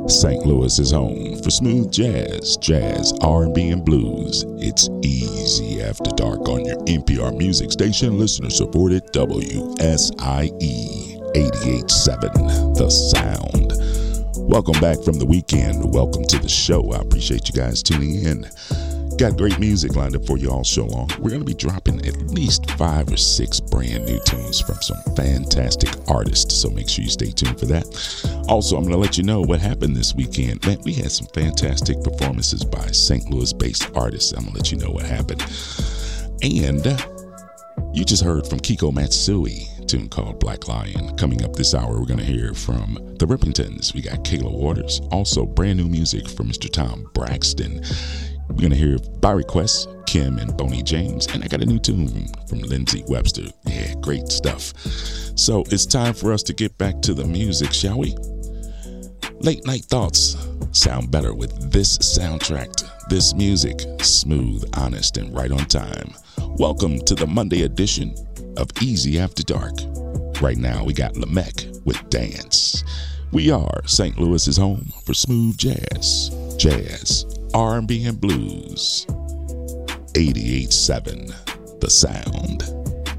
St. Louis is home for smooth jazz, R&B, and blues. It's Easy After Dark on your NPR music station, listener-supported WSIE 88.7, The Sound. Welcome back from the weekend. Welcome to the show. I appreciate you guys tuning in. Got great music lined up for you all show long. We're going to be dropping at least 5 or 6 brand new tunes from some fantastic artists, so make sure you stay tuned for that. Also, I'm going to let you know what happened this weekend. Man, we had some fantastic performances by St. Louis-based artists. I'm going to let you know what happened. And you just heard from Kiko Matsui, a tune called Black Lion. Coming up this hour, we're going to hear from the Rippingtons. We got Kayla Waters. Also, brand new music from Mr. Tom Braxton. We're going to hear, by request, Kim and Boney James. And I got a new tune from Lindsey Webster. Yeah, great stuff. So it's time for us to get back to the music, shall we? Late night thoughts sound better with this soundtrack, this music, smooth, honest, and right on time. Welcome to the Monday edition of Easy After Dark. Right now, we got Lamech with Dance. We are St. Louis's home for smooth jazz, R&B, and blues. 88.7, The Sound.